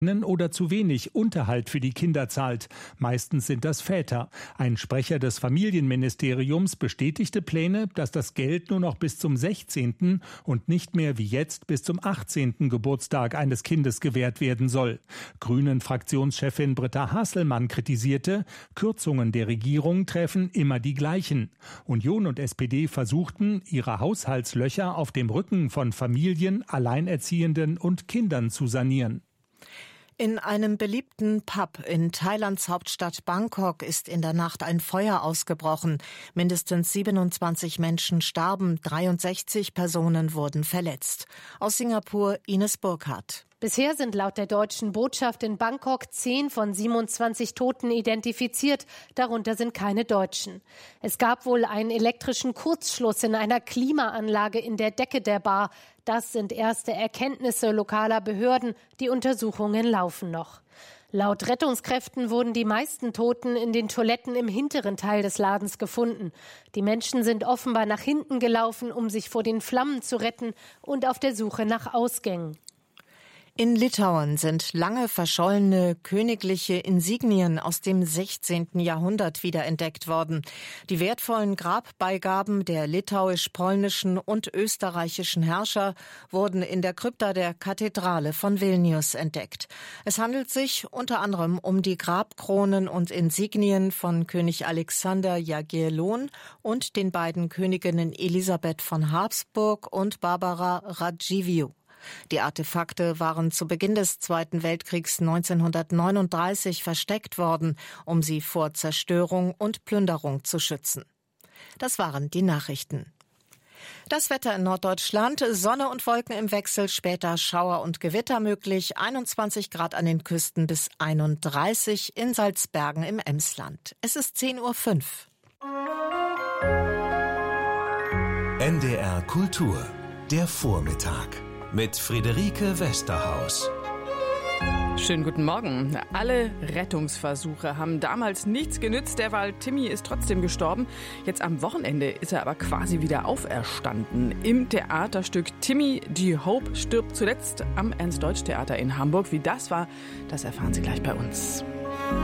oder zu wenig Unterhalt für die Kinder zahlt. Meistens sind das Väter. Ein Sprecher des Familienministeriums bestätigte Pläne, dass das Geld nur noch bis zum 16. und nicht mehr wie jetzt bis zum 18. Geburtstag eines Kindes gewährt werden soll. Grünen-Fraktionschefin Britta Hasselmann kritisierte, Kürzungen der Regierung treffen immer die gleichen. Union und SPD versuchten, ihre Haushaltslöcher auf dem Rücken von Familien, Alleinerziehenden und Kindern zu sanieren. In einem beliebten Pub in Thailands Hauptstadt Bangkok ist in der Nacht ein Feuer ausgebrochen. Mindestens 27 Menschen starben, 63 Personen wurden verletzt. Aus Singapur Ines Burkhardt. Bisher sind laut der deutschen Botschaft in Bangkok 10 von 27 Toten identifiziert, darunter sind keine Deutschen. Es gab wohl einen elektrischen Kurzschluss in einer Klimaanlage in der Decke der Bar. Das sind erste Erkenntnisse lokaler Behörden, die Untersuchungen laufen noch. Laut Rettungskräften wurden die meisten Toten in den Toiletten im hinteren Teil des Ladens gefunden. Die Menschen sind offenbar nach hinten gelaufen, um sich vor den Flammen zu retten und auf der Suche nach Ausgängen. In Litauen sind lange verschollene königliche Insignien aus dem 16. Jahrhundert wiederentdeckt worden. Die wertvollen Grabbeigaben der litauisch-polnischen und österreichischen Herrscher wurden in der Krypta der Kathedrale von Vilnius entdeckt. Es handelt sich unter anderem um die Grabkronen und Insignien von König Alexander Jagiellon und den beiden Königinnen Elisabeth von Habsburg und Barbara Radziwiłł. Die Artefakte waren zu Beginn des Zweiten Weltkriegs 1939 versteckt worden, um sie vor Zerstörung und Plünderung zu schützen. Das waren die Nachrichten. Das Wetter in Norddeutschland, Sonne und Wolken im Wechsel, später Schauer und Gewitter möglich, 21 Grad an den Küsten bis 31 in Salzbergen im Emsland. Es ist 10:05 Uhr. NDR Kultur, der Vormittag. Mit Friederike Westerhaus. Schönen guten Morgen. Alle Rettungsversuche haben damals nichts genützt. Der Wal Timmy ist trotzdem gestorben. Jetzt am Wochenende ist er aber quasi wieder auferstanden. Im Theaterstück Timmy, die Hope stirbt zuletzt am Ernst-Deutsch-Theater in Hamburg. Wie das war, das erfahren Sie gleich bei uns.